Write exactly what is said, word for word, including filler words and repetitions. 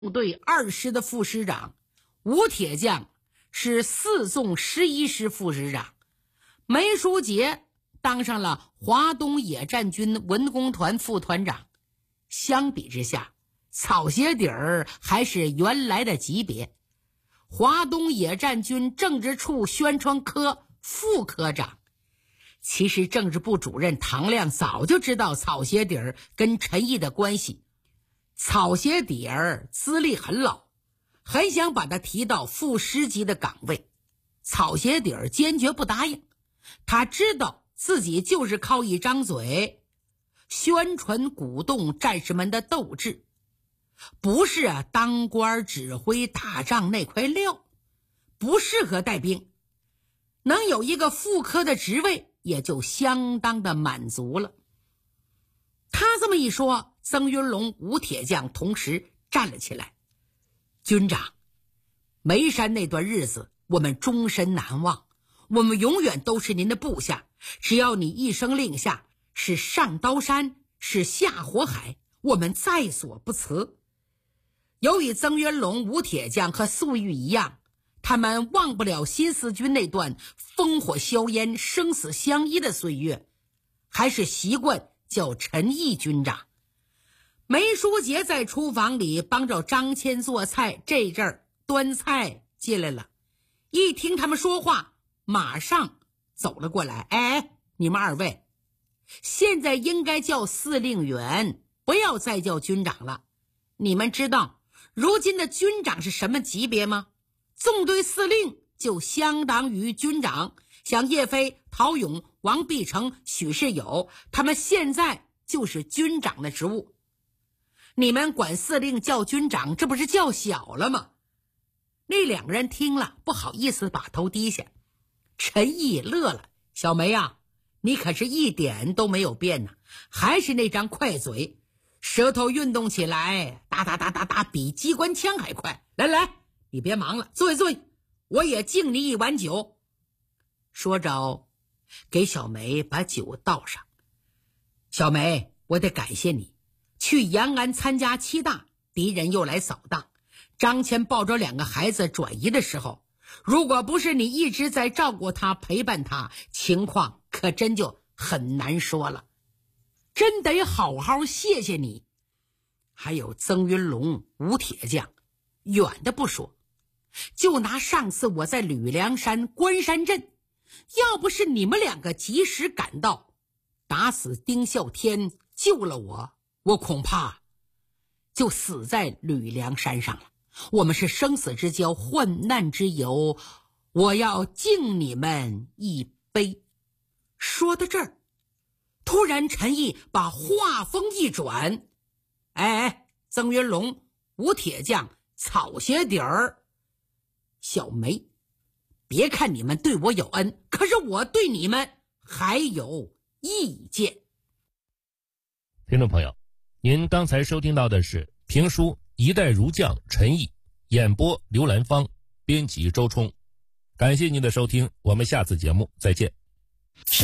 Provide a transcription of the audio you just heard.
队二师的副师长，吴铁匠是四纵十一师副师长，梅书杰当上了华东野战军文工团副团长。相比之下，草鞋底儿还是原来的级别，华东野战军政治处宣传科副科长。其实政治部主任唐亮早就知道草鞋底儿跟陈毅的关系，草鞋底儿资历很老，很想把他提到副师级的岗位。草鞋底儿坚决不答应，他知道自己就是靠一张嘴宣传鼓动战士们的斗志，不是啊当官指挥打仗那块料，不适合带兵，能有一个副科的职位也就相当的满足了。他这么一说，曾云龙、吴铁匠同时站了起来。军长，眉山那段日子我们终身难忘，我们永远都是您的部下，只要你一声令下，是上刀山是下火海，我们在所不辞。由于曾云龙、吴铁匠和粟裕一样，他们忘不了新四军那段烽火硝烟生死相依的岁月，还是习惯叫陈毅军长。梅书杰在厨房里帮着张骞做菜，这阵儿端菜进来了，一听他们说话，马上走了过来。哎，你们二位现在应该叫司令员，不要再叫军长了。你们知道如今的军长是什么级别吗？纵队司令就相当于军长，像叶飞、陶勇、王必成、许世友，他们现在就是军长的职务。你们管司令叫军长，这不是叫小了吗？那两个人听了不好意思把头低下。陈毅乐了，小梅啊，你可是一点都没有变呢，还是那张快嘴，舌头运动起来哒哒哒哒哒比机关枪还快。来来，你别忙了，坐一坐，我也敬你一碗酒。说着给小梅把酒倒上。小梅，我得感谢你，去延安参加七大，敌人又来扫荡，张骞抱着两个孩子转移的时候，如果不是你一直在照顾他陪伴他，情况可真就很难说了，真得好好谢谢你。还有曾云龙、吴铁匠，远的不说，就拿上次我在吕梁山关山镇，要不是你们两个及时赶到，打死丁啸天救了我，我恐怕就死在吕梁山上了。我们是生死之交，患难之友，我要敬你们一杯。说到这儿，突然陈毅把话锋一转，哎哎，曾云龙、吴铁匠、草鞋底儿，小梅，别看你们对我有恩，可是我对你们还有意见。 听众朋友，您刚才收听到的是评书《一代儒将陈毅》，演播刘兰芳，编辑周冲。感谢您的收听，我们下次节目再见。